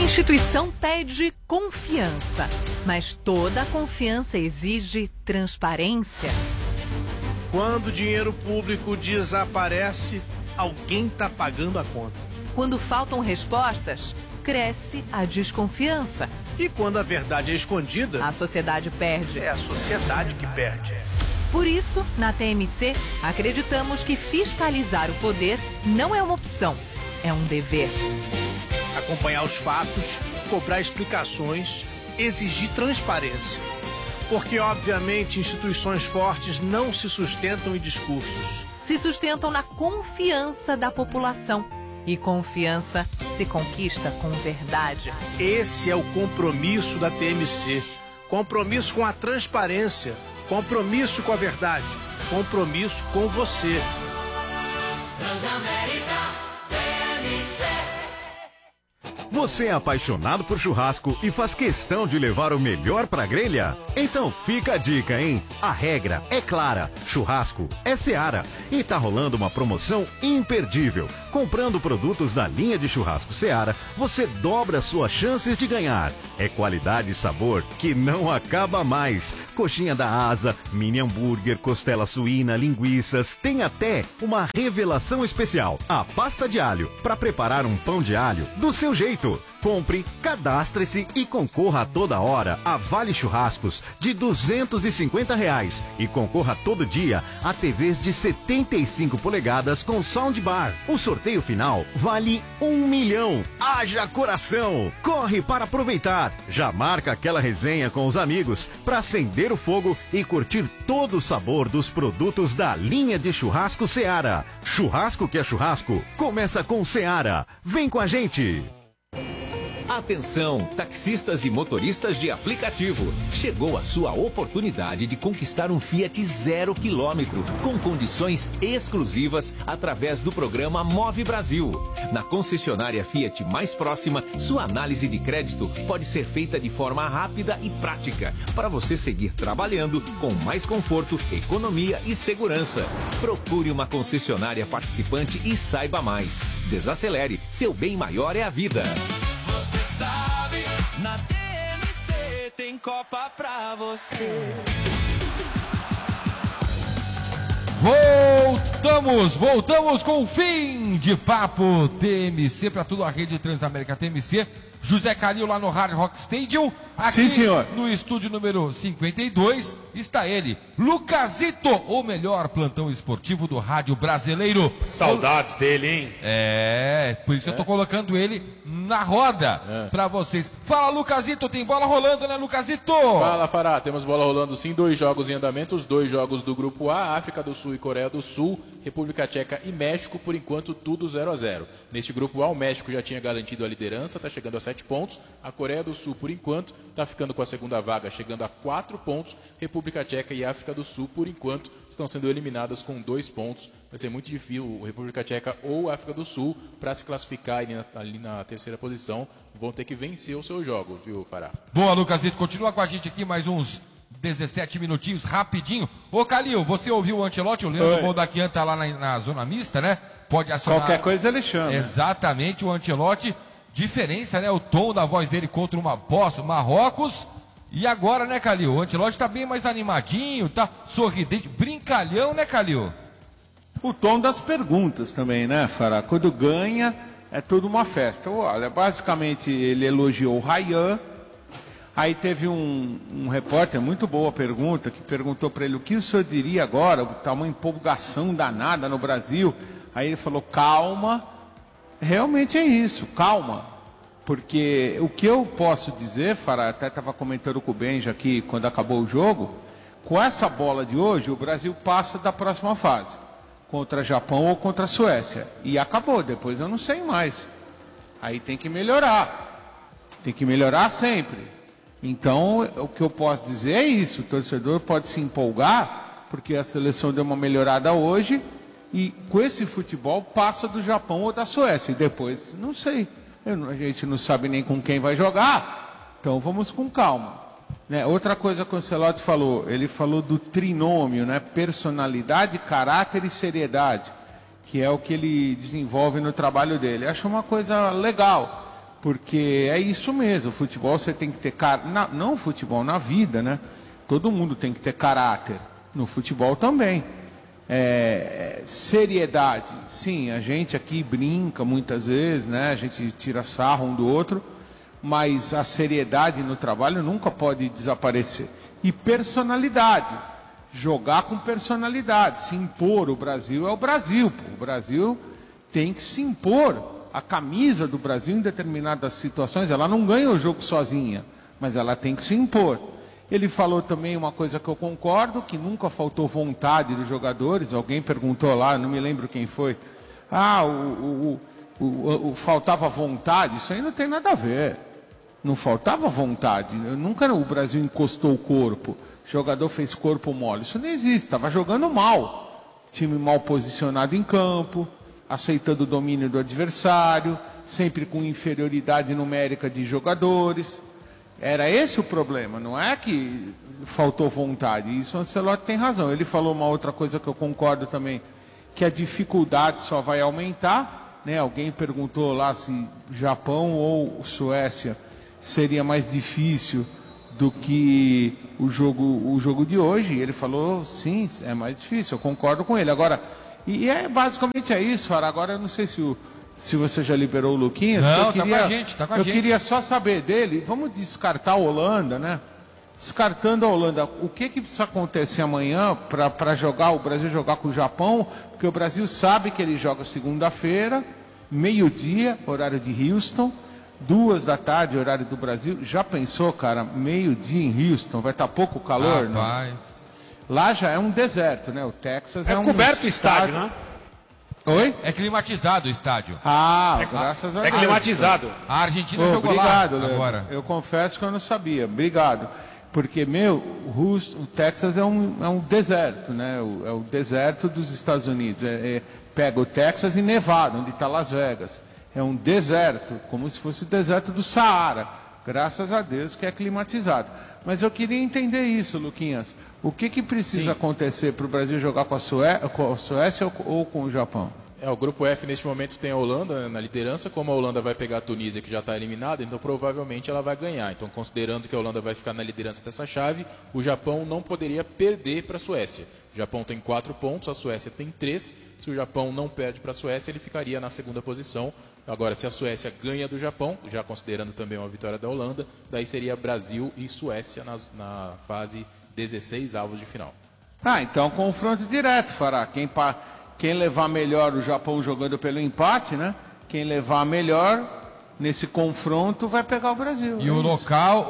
Instituição pede confiança, mas toda confiança exige transparência. Quando o dinheiro público desaparece, alguém está pagando a conta. Quando faltam respostas, cresce a desconfiança. E quando a verdade é escondida, a sociedade perde. É a sociedade que perde. Por isso, na TMC, acreditamos que fiscalizar o poder não é uma opção, é um dever. Acompanhar os fatos, cobrar explicações, exigir transparência. Porque, obviamente, instituições fortes não se sustentam em discursos. Se sustentam na confiança da população. E confiança se conquista com verdade. Esse é o compromisso da TMC. Compromisso com a transparência. Compromisso com a verdade. Compromisso com você. Transamérica TMC. Você é apaixonado por churrasco e faz questão de levar o melhor pra grelha? Então fica a dica, hein? A regra é clara, churrasco é Seara. E tá rolando uma promoção imperdível. Comprando produtos da linha de churrasco Seara, você dobra suas chances de ganhar. É qualidade e sabor que não acaba mais. Coxinha da asa, mini hambúrguer, costela suína, linguiças. Tem até uma revelação especial, a pasta de alho, para preparar um pão de alho do seu jeito. Compre, cadastre-se e concorra a toda hora a Vale Churrascos de R$250 e concorra todo dia a TVs de 75 polegadas com soundbar. O sorteio final vale R$1 milhão. Haja coração! Corre para aproveitar. Já marca aquela resenha com os amigos para acender o fogo e curtir todo o sabor dos produtos da linha de churrasco Seara. Churrasco que é churrasco, começa com Seara. Vem com a gente! Atenção, taxistas e motoristas de aplicativo. Chegou a sua oportunidade de conquistar um Fiat 0 km com condições exclusivas através do programa Move Brasil. Na concessionária Fiat mais próxima, sua análise de crédito pode ser feita de forma rápida e prática para você seguir trabalhando com mais conforto, economia e segurança. Procure uma concessionária participante e saiba mais. Desacelere, seu bem maior é a vida. Você sabe, na TMC tem Copa pra você. Voltamos com o fim de papo TMC para toda a rede Transamérica TMC. José Calil lá no Hard Rock Stadium. Aqui sim, senhor. No estúdio número 52 está ele, Lucasito, o melhor plantão esportivo do rádio brasileiro. Saudades dele, hein? Por isso que eu tô colocando ele na roda para vocês. Fala, Lucasito, tem bola rolando, né, Lucasito? Fala, Fará, temos bola rolando sim, 2 jogos em andamento, os 2 jogos do Grupo A, África do Sul e Coreia do Sul, República Tcheca e México, por enquanto tudo 0-0. Neste Grupo A, o México já tinha garantido a liderança, está chegando a 7 pontos, a Coreia do Sul, por enquanto, está ficando com a segunda vaga, chegando a 4 pontos, República Tcheca e África do Sul, por enquanto, estão sendo eliminadas com 2 pontos. Vai ser muito difícil o República Tcheca ou África do Sul para se classificar ali na terceira posição. Vão ter que vencer os seus jogos, viu, Fará? Boa, Lucasito, continua com a gente aqui mais uns 17 minutinhos, rapidinho. Ô, Calil, você ouviu o Ancelotti? O Leandro Boldaquian tá lá na zona mista, né? Pode acionar. Qualquer coisa ele chama. Exatamente, o Ancelotti. Diferença, né? O tom da voz dele contra uma bossa, Marrocos. E agora, né, Calil? O Ancelotti tá bem mais animadinho, tá sorridente, brincalhão, né, Calil? O tom das perguntas também, né, Fará? Quando ganha, é tudo uma festa. Olha, basicamente ele elogiou o Ryan. Aí teve um repórter, muito boa pergunta, que perguntou para ele o que o senhor diria agora, tá uma empolgação danada no Brasil. Aí ele falou, calma, realmente é isso, calma. Porque o que eu posso dizer, Fará, até estava comentando com o Benja aqui quando acabou o jogo, com essa bola de hoje, o Brasil passa da próxima fase, contra Japão ou contra a Suécia. E acabou, depois eu não sei mais. Aí tem que melhorar sempre. Então, o que eu posso dizer é isso, o torcedor pode se empolgar, porque a seleção deu uma melhorada hoje, e com esse futebol passa do Japão ou da Suécia, e depois, não sei, a gente não sabe nem com quem vai jogar, então vamos com calma. Né? Outra coisa que o Ancelotti falou, ele falou do trinômio, né? Personalidade, caráter e seriedade, que é o que ele desenvolve no trabalho dele. Acho uma coisa legal. Porque é isso mesmo, futebol você tem que ter não futebol, na vida, né? Todo mundo tem que ter caráter, no futebol também. Seriedade, sim, a gente aqui brinca muitas vezes, né? A gente tira sarro um do outro, mas a seriedade no trabalho nunca pode desaparecer. E personalidade, jogar com personalidade, se impor. O Brasil é o Brasil, pô. O Brasil tem que se impor. A camisa do Brasil, em determinadas situações, ela não ganha o jogo sozinha, mas ela tem que se impor. Ele falou também uma coisa que eu concordo, que nunca faltou vontade dos jogadores. Alguém perguntou lá, não me lembro quem foi. Faltava vontade. Isso aí não tem nada a ver. Não faltava vontade. Nunca o Brasil encostou o corpo. O jogador fez corpo mole. Isso não existe. Estava jogando mal. Time mal posicionado em campo, aceitando o domínio do adversário, sempre com inferioridade numérica de jogadores. Era esse o problema, não é que faltou vontade. Isso o Ancelotti tem razão. Ele falou uma outra coisa que eu concordo também, que a dificuldade só vai aumentar, né? Alguém perguntou lá se Japão ou Suécia seria mais difícil do que o jogo de hoje. E ele falou, sim, é mais difícil, eu concordo com ele. Agora, basicamente é isso, Fará. Agora eu não sei se você já liberou o Luquinhas. Não, tá com a gente, Eu queria só saber dele, vamos descartar a Holanda, né? Descartando a Holanda, o que precisa acontecer amanhã para o Brasil jogar com o Japão? Porque o Brasil sabe que ele joga segunda-feira, meio-dia, horário de Houston, 2 da tarde, horário do Brasil. Já pensou, cara, meio-dia em Houston, vai estar pouco calor, né? Rapaz. Lá já é um deserto, né? O Texas é um coberto o estádio, né? Oi? É climatizado o estádio. Graças a Deus. É climatizado. A Argentina jogou obrigado, lá agora. Eu confesso que eu não sabia. Obrigado. Porque, o Texas é um deserto, né? É o deserto dos Estados Unidos. Pega o Texas e Nevada, onde está Las Vegas. É um deserto, como se fosse o deserto do Saara. Graças a Deus que é climatizado. Mas eu queria entender isso, Luquinhas. O que precisa acontecer para o Brasil jogar com a Suécia ou com o Japão? O grupo F neste momento tem a Holanda, né, na liderança. Como a Holanda vai pegar a Tunísia, que já está eliminada, então provavelmente ela vai ganhar. Então, considerando que a Holanda vai ficar na liderança dessa chave, o Japão não poderia perder para a Suécia. O Japão tem 4 pontos, a Suécia tem 3. Se o Japão não perde para a Suécia, ele ficaria na segunda posição. Agora, se a Suécia ganha do Japão, já considerando também uma vitória da Holanda, daí seria Brasil e Suécia na fase 16 avos de final. Então confronto direto, Fará. Quem levar melhor, o Japão jogando pelo empate, né? Quem levar melhor nesse confronto vai pegar o Brasil. E o local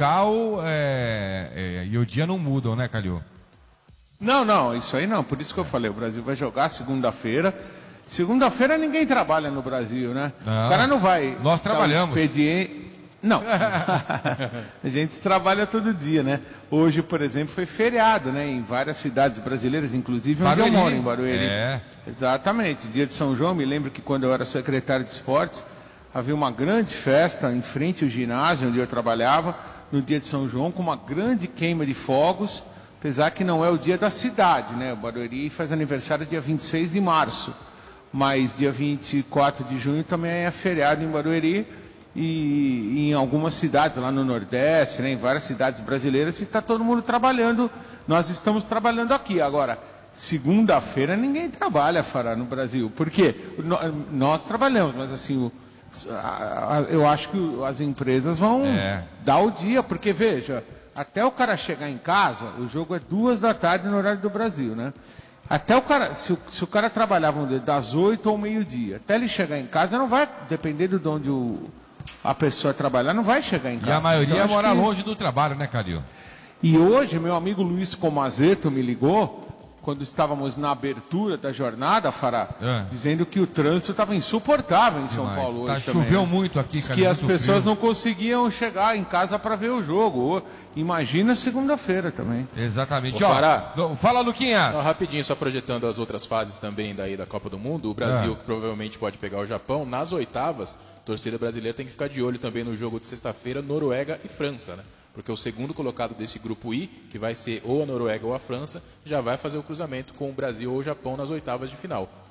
e o dia não mudam, né, Calil? Não, isso aí não. Por isso que eu falei, o Brasil vai jogar segunda-feira. Segunda-feira ninguém trabalha no Brasil, né? Não, o cara não vai... Nós trabalhamos. Não. A gente trabalha todo dia, né? Hoje, por exemplo, foi feriado, né? Em várias cidades brasileiras, inclusive onde eu moro, em Barueri. Exatamente. Dia de São João, me lembro que quando eu era secretário de esportes, havia uma grande festa em frente ao ginásio onde eu trabalhava, no dia de São João, com uma grande queima de fogos, apesar que não é o dia da cidade, né? O Barueri faz aniversário dia 26 de março, mas dia 24 de junho também é feriado em Barueri, e em algumas cidades lá no Nordeste, né, em várias cidades brasileiras, e está todo mundo trabalhando. Nós estamos trabalhando aqui. Agora, segunda-feira ninguém trabalha, Fará, no Brasil. Por quê? Nós trabalhamos, mas assim, eu acho que as empresas vão dar o dia, porque veja, até o cara chegar em casa, o jogo é 2 da tarde no horário do Brasil, né? Até o cara, se o cara trabalhava das 8 ao meio-dia, até ele chegar em casa, não vai, dependendo de onde a pessoa trabalhar, não vai chegar em casa. E a maioria mora longe do trabalho, né, Calil? E hoje, meu amigo Luiz Comazeto me ligou, quando estávamos na abertura da jornada, Fará, dizendo que o trânsito estava insuportável em São Paulo hoje também. Choveu muito aqui, cara. Que as pessoas não conseguiam chegar em casa para ver o jogo. Imagina segunda-feira também. Exatamente. Fará, fala, Luquinhas. Rapidinho, só projetando as outras fases também daí da Copa do Mundo. O Brasil provavelmente pode pegar o Japão. Nas oitavas, a torcida brasileira tem que ficar de olho também no jogo de sexta-feira, Noruega e França, né? Porque o segundo colocado desse grupo I, que vai ser ou a Noruega ou a França, já vai fazer o cruzamento com o Brasil ou o Japão nas oitavas de final.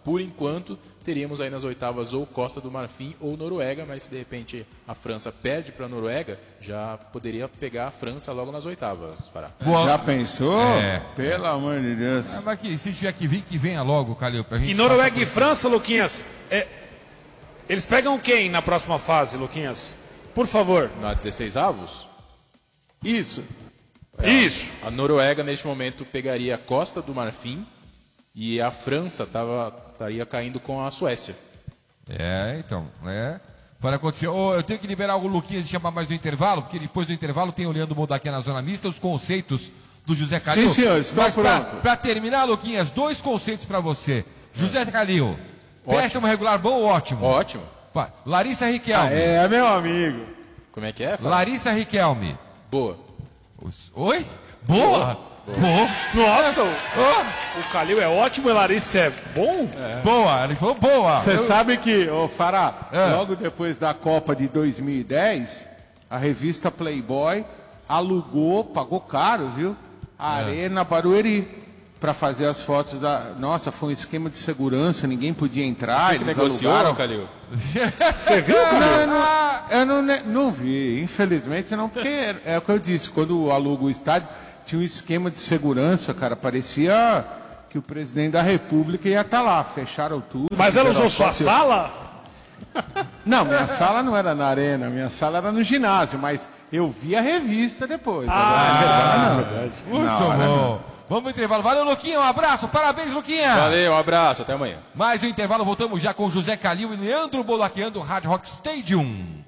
Por enquanto, teríamos aí nas oitavas ou Costa do Marfim ou Noruega, mas se de repente a França perde para a Noruega, já poderia pegar a França logo nas oitavas. Fará. Já pensou? Pelo amor de Deus. Mas que, se tiver que vir, que venha logo, Calil, pra gente... E Noruega e França, Luquinhas, eles pegam quem na próxima fase, Luquinhas? Por favor. Na 16avos? Isso. Isso. A Noruega, neste momento, pegaria a Costa do Marfim e a França estaria caindo com a Suécia. Então, Pode acontecer. Eu tenho que liberar o Luquinhas e chamar mais do intervalo, porque depois do intervalo tem o Leandro Modaquia na Zona Mista, os conceitos do José Calil. Sim, senhor, estou pronto. Para terminar, Luquinhas, 2 conceitos para você. José Calil, péssimo, regular, bom ou ótimo? Ótimo. Larissa Riquelme. É meu amigo. Como é que é? Larissa Riquelme. Boa. Oi? Boa? Boa. Nossa, o Calil é ótimo e o Larissa é bom? Boa, ele falou boa. Você sabe que, Fará, logo depois da Copa de 2010, a revista Playboy alugou, pagou caro, viu? A Arena Barueri. Para fazer as fotos da... Nossa, foi um esquema de segurança, ninguém podia entrar. Você que negociou, Calil? Você viu, Calil? Eu não vi, infelizmente não, porque é o que eu disse, quando aluga o estádio, tinha um esquema de segurança, cara, parecia que o presidente da República ia estar lá, fecharam tudo. Mas ela usou sua sala? Não, minha sala não era na arena, minha sala era no ginásio, mas eu vi a revista depois. É verdade. Muito bom. Vamos pro intervalo. Valeu, Luquinha. Um abraço. Parabéns, Luquinha. Valeu, um abraço. Até amanhã. Mais um intervalo. Voltamos já com José Calil e Leandro Bolaquian do Hard Rock Stadium.